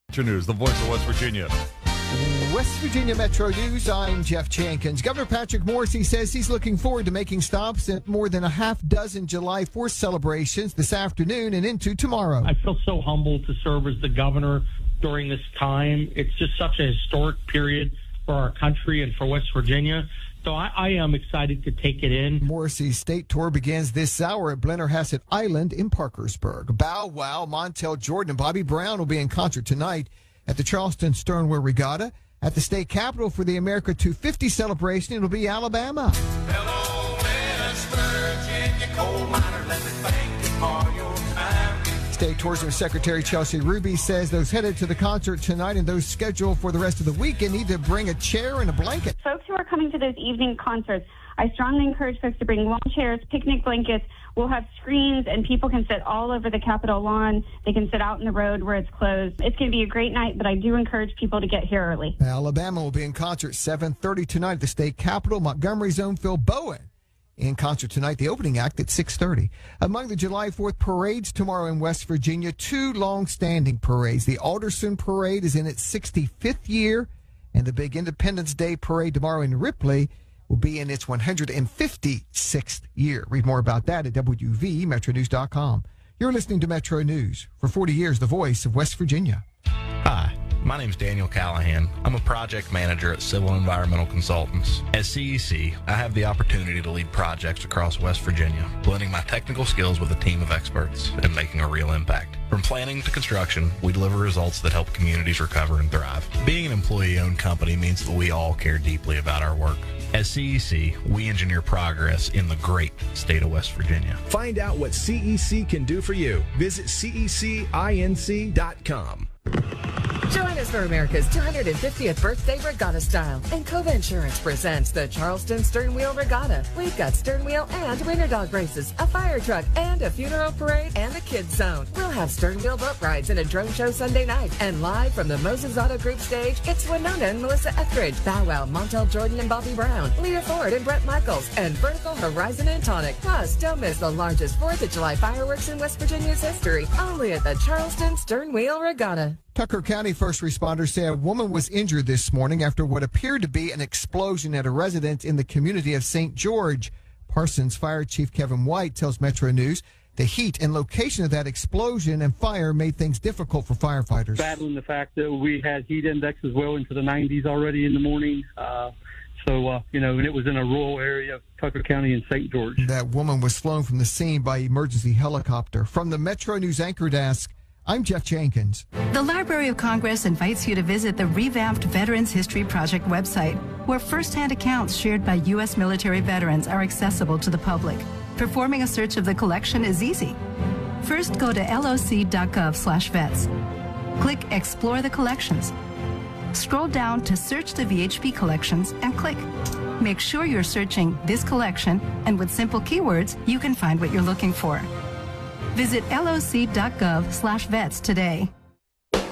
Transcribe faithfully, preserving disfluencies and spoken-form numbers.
Metro News, the voice of West Virginia. West Virginia Metro News, I'm Jeff Jenkins. Governor Patrick Morrisey says he's looking forward to making stops at more than a half dozen July fourth celebrations this afternoon and into tomorrow. I feel so humbled to serve as the governor during this time. It's just such a historic period for our country and for West Virginia. So I, I am excited to take it in. Morrisey's state tour begins this hour at Blennerhassett Island in Parkersburg. Bow Wow, Montel Jordan, and Bobby Brown will be in concert tonight at the Charleston Sternwheel Regatta. At the state capitol for the America two fifty celebration, it'll be Alabama. Hello, West Virginia, coal miner, let me thank you for your time. State Tourism Secretary Chelsea Ruby says those headed to the concert tonight and those scheduled for the rest of the weekend need to bring a chair and a blanket. Folks who are coming to those evening concerts, I strongly encourage folks to bring lawn chairs, picnic blankets. We'll have screens, and people can sit all over the Capitol lawn. They can sit out in the road where it's closed. It's going to be a great night, but I do encourage people to get here early. Alabama will be in concert seven thirty tonight at the state capitol. Montgomery's own Phil Bowen in concert tonight, the opening act at six thirty. Among the July fourth parades tomorrow in West Virginia, two long-standing parades. The Alderson Parade is in its sixty-fifth year, and the big Independence Day Parade tomorrow in Ripley will be in its one hundred fifty-sixth year. Read more about that at W V Metro News dot com. You're listening to Metro News. For forty years, the voice of West Virginia. Hi, my name is Daniel Callahan. I'm a project manager at Civil Environmental Consultants. At C E C, I have the opportunity to lead projects across West Virginia, blending my technical skills with a team of experts and making a real impact. From planning to construction, we deliver results that help communities recover and thrive. Being an employee-owned company means that we all care deeply about our work. At C E C, we engineer progress in the great state of West Virginia. Find out what C E C can do for you. Visit C E C inc dot com. Join us for America's two hundred fiftieth birthday regatta style. And Cova Insurance presents the Charleston Sternwheel Regatta. We've got sternwheel and winter dog races, a fire truck, and a funeral parade, and a kids zone. We'll have sternwheel boat rides and a drone show Sunday night. And live from the Moses Auto Group stage, it's Winona and Melissa Etheridge, Bow Wow, Montel Jordan and Bobby Brown, Leah Ford and Brett Michaels, and Vertical Horizon and Tonic. Plus, don't miss the largest fourth of July fireworks in West Virginia's history, only at the Charleston Sternwheel Regatta. Tucker County first responders say a woman was injured this morning after what appeared to be an explosion at a residence in the community of Saint George. Parsons Fire Chief Kevin White tells Metro News the heat and location of that explosion and fire made things difficult for firefighters. Battling the fact that we had heat indexes well into the nineties already in the morning. Uh, so, uh, you know, and it was in a rural area of Tucker County and Saint George. That woman was flown from the scene by emergency helicopter. From the Metro News Anchor Desk, I'm Jeff Jenkins. The Library of Congress invites you to visit the revamped Veterans History Project website, where firsthand accounts shared by U S military veterans are accessible to the public. Performing a search of the collection is easy. First, go to loc.gov slash vets. Click Explore the Collections. Scroll down to Search the V H P Collections and click. Make sure you're searching this collection, and with simple keywords, you can find what you're looking for. Visit loc.gov slash vets today.